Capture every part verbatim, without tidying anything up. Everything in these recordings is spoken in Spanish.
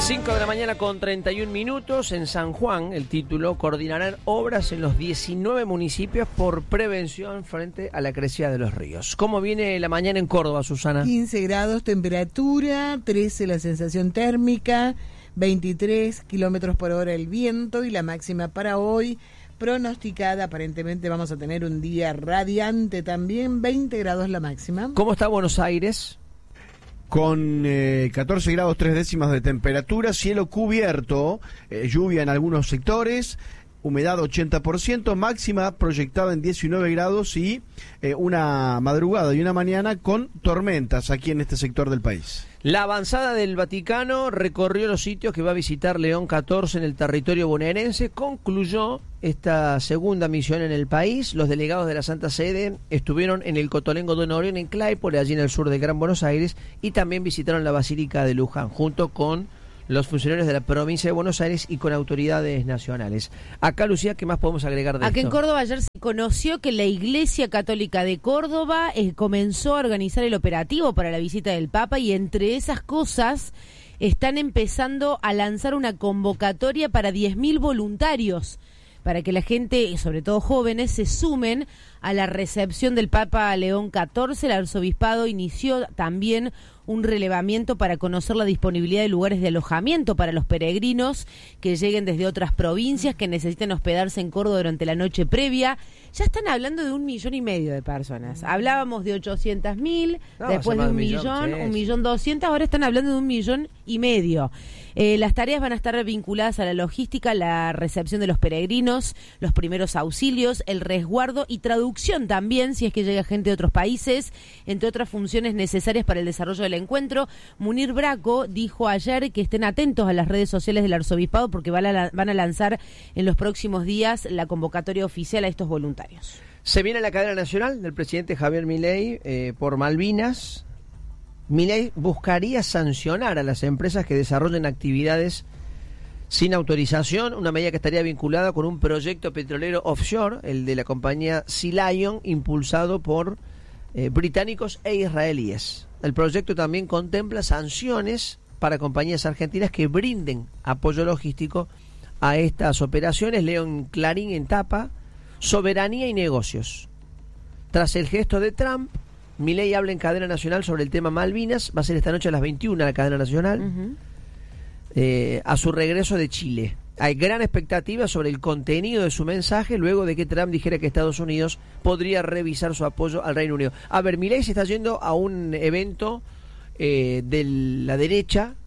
cinco de la mañana con treinta y un minutos. En San Juan, el título: coordinarán obras en los diecinueve municipios por prevención frente a la crecida de los ríos. ¿Cómo viene la mañana en Córdoba, Susana? quince grados temperatura, trece la sensación térmica, veintitrés kilómetros por hora el viento, y la máxima para hoy pronosticada, aparentemente vamos a tener un día radiante también, veinte grados la máxima. ¿Cómo está Buenos Aires? Con eh, catorce grados tres décimas de temperatura, cielo cubierto, eh, lluvia en algunos sectores, humedad ochenta por ciento, máxima proyectada en diecinueve grados y eh, una madrugada y una mañana con tormentas aquí en este sector del país. La avanzada del Vaticano recorrió los sitios que va a visitar León catorce en el territorio bonaerense, concluyó esta segunda misión en el país. Los delegados de la Santa Sede estuvieron en el Cotolengo Don Orión en Claypole, allí en el sur de Gran Buenos Aires, y también visitaron la Basílica de Luján, junto con los funcionarios de la provincia de Buenos Aires y con autoridades nacionales. Acá, Lucía, ¿qué más podemos agregar de Aquí esto? en Córdoba ayer se conoció que la Iglesia Católica de Córdoba eh, comenzó a organizar el operativo para la visita del Papa, y entre esas cosas están empezando a lanzar una convocatoria para diez mil voluntarios, para que la gente, sobre todo jóvenes, se sumen a la recepción del Papa León catorce. El arzobispado inició también un relevamiento para conocer la disponibilidad de lugares de alojamiento para los peregrinos que lleguen desde otras provincias, que necesiten hospedarse en Córdoba durante la noche previa. Ya están hablando de un millón y medio de personas. Hablábamos de ochocientos mil, no, después de un millón, millón, sí, un millón doscientos, ahora están hablando de un millón y medio. Eh, las tareas van a estar vinculadas a la logística, la recepción de los peregrinos, los primeros auxilios, el resguardo y traducción también, si es que llega gente de otros países, entre otras funciones necesarias para el desarrollo del encuentro. Munir Braco dijo ayer que estén atentos a las redes sociales del arzobispado, porque van a, van a lanzar en los próximos días la convocatoria oficial a estos voluntarios. Se viene la cadena nacional del presidente Javier Milei eh, por Malvinas. Milei buscaría sancionar a las empresas que desarrollen actividades sin autorización, una medida que estaría vinculada con un proyecto petrolero offshore, el de la compañía Sea Lion, impulsado por eh, británicos e israelíes. El proyecto también contempla sanciones para compañías argentinas que brinden apoyo logístico a estas operaciones. Leo en Clarín en tapa: soberanía y negocios. Tras el gesto de Trump, Milei habla en cadena nacional sobre el tema Malvinas. Va a ser esta noche a las veintiuna la cadena nacional. Uh-huh. eh, a su regreso de Chile. Hay gran expectativa sobre el contenido de su mensaje luego de que Trump dijera que Estados Unidos podría revisar su apoyo al Reino Unido. A ver, Milei se está yendo a un evento eh, de la derecha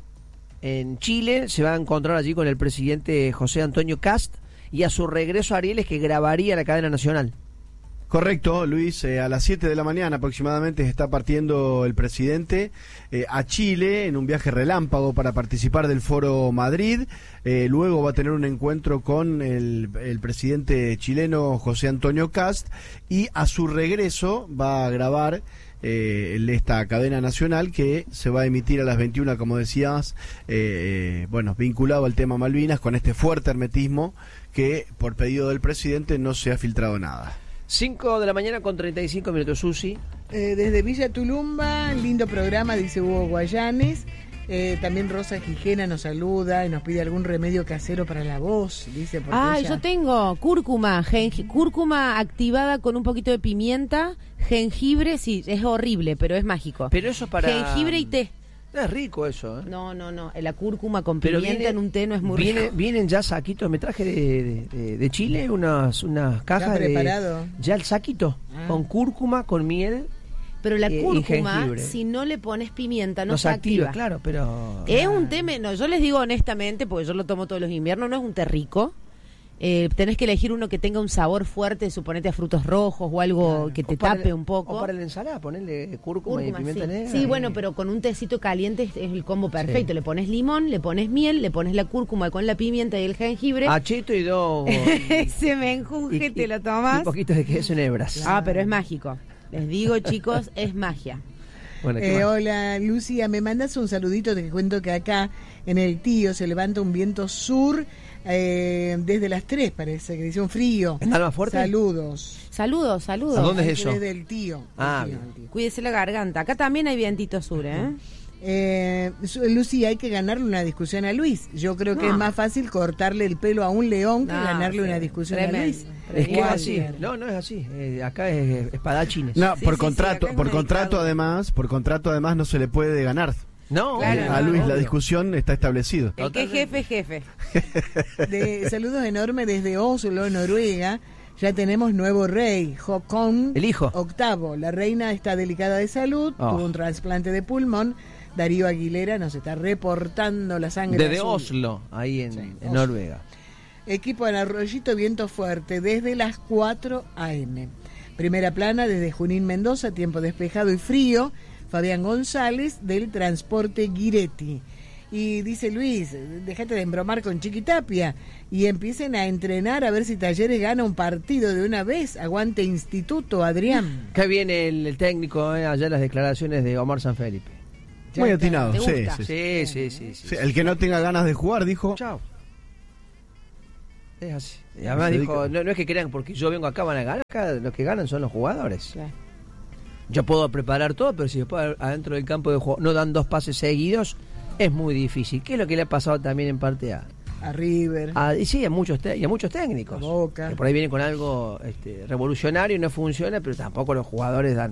en Chile. Se va a encontrar allí con el presidente José Antonio Kast, y a su regreso a Ariel es que grabaría la cadena nacional. Correcto, Luis, eh, a las siete de la mañana aproximadamente está partiendo el presidente eh, a Chile en un viaje relámpago para participar del Foro Madrid. Eh, luego va a tener un encuentro con el, el presidente chileno José Antonio Kast, y a su regreso va a grabar eh, esta cadena nacional que se va a emitir a las veintiuna, como decías, eh, eh, bueno, vinculado al tema Malvinas, con este fuerte hermetismo que por pedido del presidente no se ha filtrado nada. cinco de la mañana con treinta y cinco minutos, Susi. Eh, desde Villa Tulumba, lindo programa, dice Hugo Guayanes. Eh, también Rosa Gijena nos saluda y nos pide algún remedio casero para la voz, dice. Ah, ella... yo tengo cúrcuma, gengi- cúrcuma activada con un poquito de pimienta, jengibre, sí, es horrible, pero es mágico. Pero eso para... Jengibre y té. Es rico eso, ¿eh? No, no, no, la cúrcuma con Pero pimienta viene, en un té no es muy viene, rico. Vienen ya saquitos, me traje de, de, de Chile unas, unas cajas ¿Ya preparado? de... Ya el saquito, ah. con cúrcuma, con miel. Pero la eh, cúrcuma, si no le pones pimienta, no, no se se activa. activa. Claro, pero... Es un té, no, yo les digo honestamente, porque yo lo tomo todos los inviernos, no es un té rico. Eh, tenés que elegir uno que tenga un sabor fuerte, suponete a frutos rojos o algo claro. que te tape el, un poco. O para la ensalada, ponerle cúrcuma, cúrcuma y pimienta sí. negra. Sí, y... bueno, pero con un tecito caliente es, es el combo perfecto. Sí. Le pones limón, le pones miel, le pones la cúrcuma con la pimienta y el jengibre. Achito y dos... Se me enjunge, y, te lo tomas. Y un poquito de queso en hebras. Claro. Ah, pero es mágico. Les digo, chicos, es magia. Bueno, eh, hola, Lucía, me mandas un saludito, te cuento que acá en el Tío se levanta un viento sur eh, desde las tres, parece, que dice un frío. ¿Está más fuerte? Saludos. Saludos, saludos. ¿A dónde es eso? Desde el Tío. Ah, el tío, el tío. Cuídese la garganta. Acá también hay vientito sur, ¿eh? Eh, Lucy, hay que ganarle una discusión a Luis. Yo creo que No. es más fácil cortarle el pelo a un león que No, ganarle sí, una discusión tremendo. a Luis. Es que es Igual, así. No, no es así. Eh, acá es espadachines. No, Sí, por sí, contrato, sí, acá es por una contrato dictadura. además, por contrato además no se le puede ganar. No, Claro, a no, Luis la obvio. discusión está establecido. El que es jefe, jefe. De, saludos enormes desde Oslo, Noruega. Ya tenemos nuevo rey, Håkon El hijo. octavo. La reina está delicada de salud, Oh. tuvo un trasplante de pulmón. Darío Aguilera nos está reportando la sangre Desde azul. Oslo, ahí en, Sí, en Oslo. Noruega. Equipo en Arroyito, viento fuerte, desde las cuatro a eme. Primera plana desde Junín, Mendoza, tiempo despejado y frío. Fabián González, del Transporte Guiretti. Y dice Luis, déjate de embromar con Chiquitapia y empiecen a entrenar a ver si Talleres gana un partido de una vez. Aguante Instituto, Adrián. Acá viene el, el técnico, eh, allá las declaraciones de Omar Sanfelipe. Ya Muy está. atinado, ¿Te sí, gusta? sí, sí. Sí, sí, sí. sí, Sí, el que no tenga ganas de jugar, dijo. Chao. Es así. Y además Se dijo, dedica- no, no es que crean porque yo vengo acá van a ganar, acá los que ganan son los jugadores. Claro. Yo puedo preparar todo, pero si después adentro del campo de juego no dan dos pases seguidos, es muy difícil. ¿Qué es lo que le ha pasado también en parte a, A River. a y sí, a muchos te- y a muchos técnicos? A Boca. Que por ahí vienen con algo este, revolucionario y no funciona, pero tampoco los jugadores dan.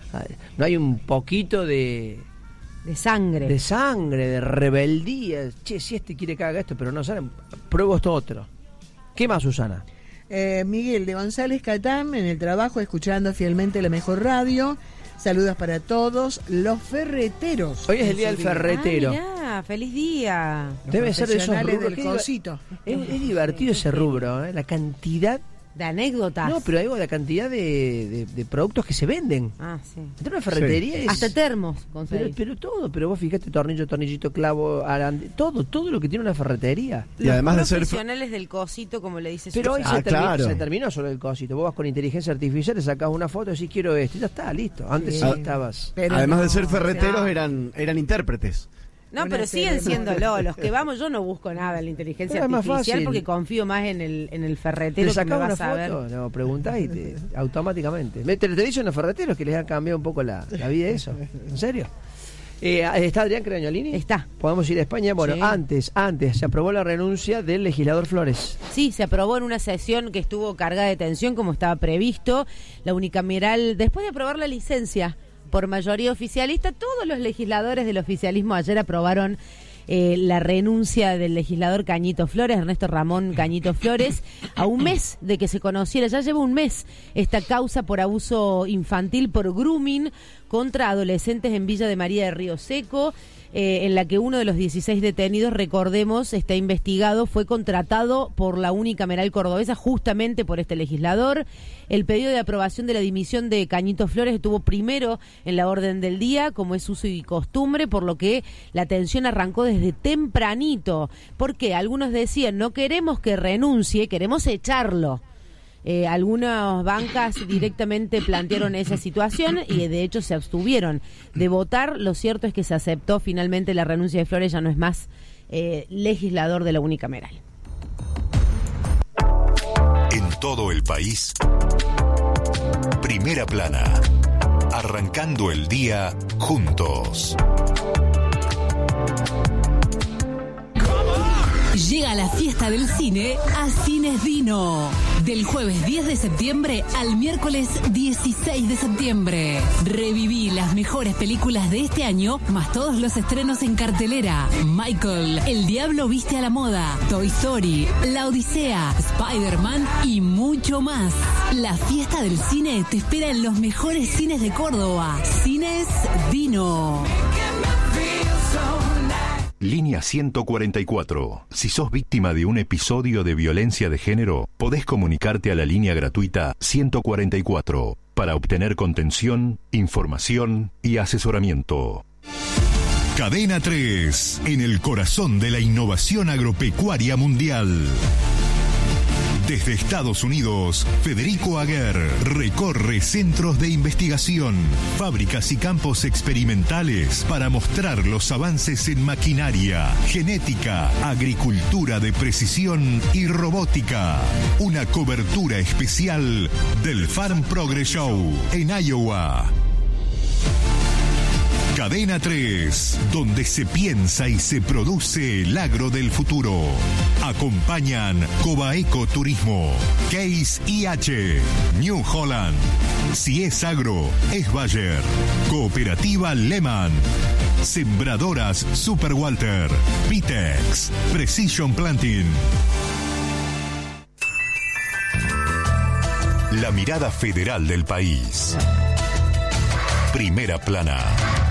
No hay un poquito de, De sangre. de sangre, de rebeldía. Che, si este quiere que haga esto, pero no sale, pruebo esto otro. ¿Qué más, Susana? Eh, Miguel de González Catán, en el trabajo, escuchando fielmente la mejor radio. Saludos para todos los ferreteros. Hoy es el día del En su día. ferretero. Ah, mirá, feliz día. Los Debe ser de esos profesionales rubros. del Qué diva- cosito. Es, es divertido ese rubro, ¿eh? La cantidad. De anécdotas. No, pero digo, la cantidad de, de- de productos que se venden. Ah, sí. Entonces, una ferretería es. Hasta termos, pero, conseguí. pero todo, pero vos fijate, tornillo, tornillito, clavo, arande, todo, todo lo que tiene una ferretería. Y además de ser profesionales del cosito, como le dice Pero hoy Susana. Ah, se, terminó, claro. se terminó solo el cosito. Vos vas con inteligencia artificial, le sacás una foto y decís quiero esto, y ya está, listo. Antes sí, Sí. estabas. Pero Además no, de ser ferreteros, no. eran, eran intérpretes. No, Una pero siguen tele- siéndolo. Los que vamos, yo no busco nada en la inteligencia Pero es más artificial fácil. porque confío más en el, en el Te ferretero que me sacás va una a saber. foto, no, preguntás y te, automáticamente. Me- Te, te dicen los ferreteros que les han cambiado un poco la, la vida eso. ¿En serio? Eh, ¿Está Adrián Creañolini? Está. ¿Podemos ir a España? Bueno, Sí. antes, antes, se aprobó la renuncia del legislador Flores. Sí, se aprobó en una sesión que estuvo cargada de tensión como estaba previsto. La unicameral, después de aprobar la licencia por mayoría oficialista, todos los legisladores del oficialismo ayer aprobaron eh, la renuncia del legislador Cañito Flores, Ernesto Ramón Cañito Flores, a un mes de que se conociera, ya lleva un mes esta causa por abuso infantil, por grooming contra adolescentes en Villa de María de Río Seco. Eh, en la que uno de los dieciséis detenidos, recordemos, está investigado, fue contratado por la unicameral cordobesa justamente por este legislador. El pedido de aprobación de la dimisión de Cañito Flores estuvo primero en la orden del día, como es uso y costumbre, por lo que la tensión arrancó desde tempranito, porque algunos decían, no queremos que renuncie, queremos echarlo. Eh, algunas bancas directamente plantearon esa situación y de hecho se abstuvieron de votar. Lo cierto es que se aceptó finalmente la renuncia de Flores, ya no es más eh, legislador de la unicameral. En todo el país, Primera Plana, arrancando el día juntos. Llega la fiesta del cine a Cines Dino. Del jueves diez de septiembre al miércoles dieciséis de septiembre. Reviví las mejores películas de este año, más todos los estrenos en cartelera. Michael, El Diablo Viste a la Moda, Toy Story, La Odisea, Spider-Man y mucho más. La fiesta del cine te espera en los mejores cines de Córdoba. Cines Dino. Línea ciento cuarenta y cuatro. Si sos víctima de un episodio de violencia de género, podés comunicarte a la línea gratuita ciento cuarenta y cuatro para obtener contención, información y asesoramiento. Cadena tres, en el corazón de la innovación agropecuaria mundial. Desde Estados Unidos, Federico Aguer recorre centros de investigación, fábricas y campos experimentales para mostrar los avances en maquinaria, genética, agricultura de precisión y robótica. Una cobertura especial del Farm Progress Show en Iowa. Cadena tres, donde se piensa y se produce el agro del futuro. Acompañan Cobaeco Turismo, Case I H, New Holland. Si es agro, es Bayer. Cooperativa Lehman. Sembradoras Super Walter. Pitex. Precision Planting. La mirada federal del país. Primera plana.